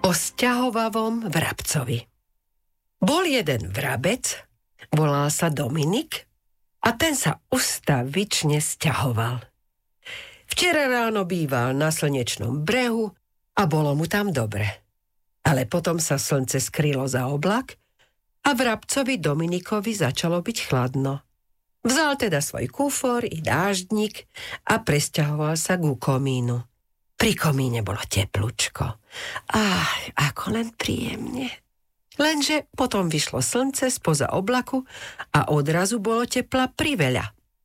O sťahovavom vrabcovi. Bol jeden vrabec, volal sa Dominik a ten sa ustavične sťahoval. Včera ráno býval na slnečnom brehu a bolo mu tam dobre. Ale potom sa slnce skrylo za oblak a vrabcovi Dominikovi začalo byť chladno. Vzal teda svoj kufor i dáždnik a presťahoval sa ku komínu. Pri komíne bolo teplúčko. Ako len príjemne. Lenže potom vyšlo slnce spoza oblaku a odrazu bolo tepla priveľa.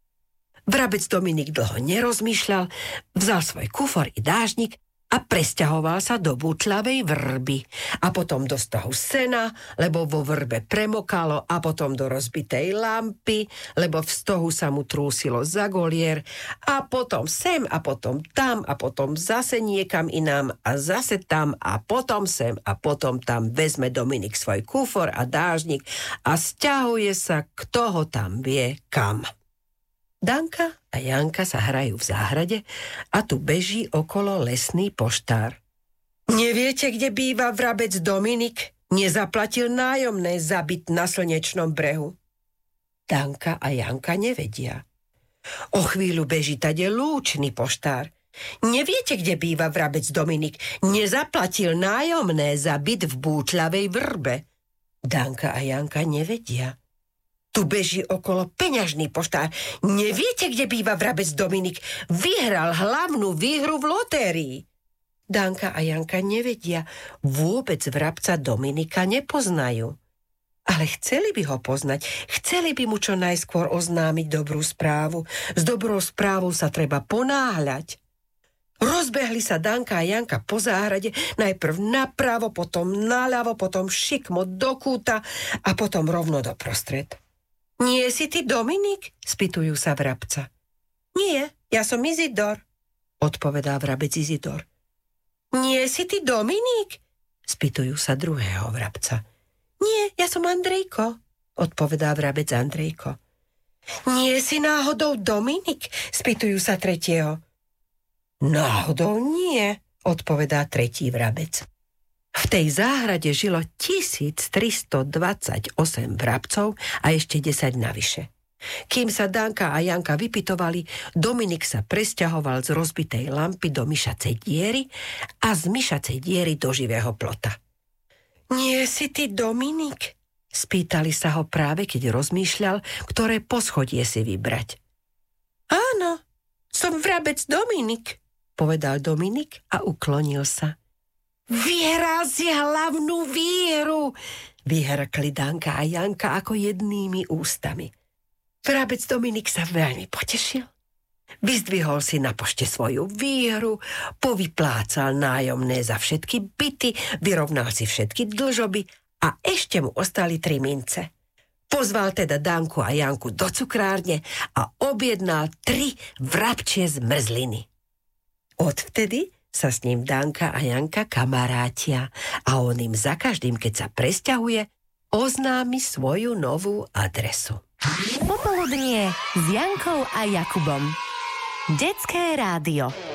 Vrabec Dominik dlho nerozmýšľal, vzal svoj kufor i dáždnik a presťahoval sa do bútľavej vrby. A potom do stohu sena, lebo vo vrbe premokalo, a potom do rozbitej lampy, lebo v stohu sa mu trúsilo za golier, a potom sem a potom tam a potom zase niekam inám a zase tam a potom sem a potom tam vezme Dominik svoj kufor a dážnik a sťahuje sa, kto ho tam vie kam. Danka a Janka sa hrajú v záhrade a tu beží okolo lesný poštár. Neviete, kde býva vrabec Dominik? Nezaplatil nájomné za byt na slnečnom brehu. Danka a Janka nevedia. O chvíľu beží tade lúčný poštár. Neviete, kde býva vrabec Dominik? Nezaplatil nájomné za byt v bútľavej vrbe. Danka a Janka nevedia. Tu beží okolo peňažný poštár. Neviete, kde býva vrabec Dominik? Vyhral hlavnú výhru v lotérii. Danka a Janka nevedia. Vôbec vrabca Dominika nepoznajú. Ale chceli by ho poznať. Chceli by mu čo najskôr oznámiť dobrú správu. S dobrou správou sa treba ponáhľať. Rozbehli sa Danka a Janka po záhrade, najprv napravo, potom naľavo, potom šikmo do kúta a potom rovno do prostred. Nie si ty Dominik? Spýtujú sa vrabca. Nie, ja som Izidor, odpovedá vrabec Izidor. Nie si ty Dominik? Spýtujú sa druhého vrabca. Nie, ja som Andrejko, odpovedá vrabec Andrejko. Nie si náhodou Dominik? Spýtujú sa tretieho. Náhodou nie, odpovedá tretí vrabec. V tej záhrade žilo 1328 vrabcov a ešte 10 navyše. Kým sa Danka a Janka vypytovali, Dominik sa presťahoval z rozbitej lampy do myšacej diery a z myšacej diery do živého plota. Nie si ty Dominik? Spýtali sa ho práve, keď rozmýšľal, ktoré poschodie si vybrať. Áno, som vrabec Dominik, povedal Dominik a uklonil sa. Vyhral si hlavnú výhru, vyhrkli Danka a Janka ako jednými ústami. Vrabec Dominik sa veľmi potešil. Vyzdvihol si na pošte svoju výhru, povyplácal nájomné za všetky byty, vyrovnal si všetky dlžoby a ešte mu ostali 3 mince. Pozval teda Danku a Janku do cukrárne a objednal 3 vrabčie zmrzliny. Odvtedy sa s ním Danka a Janka kamarátia a on im za každým, keď sa presťahuje, oznámi svoju novú adresu. Popoludnie s Jankou a Jakubom. Detské rádio.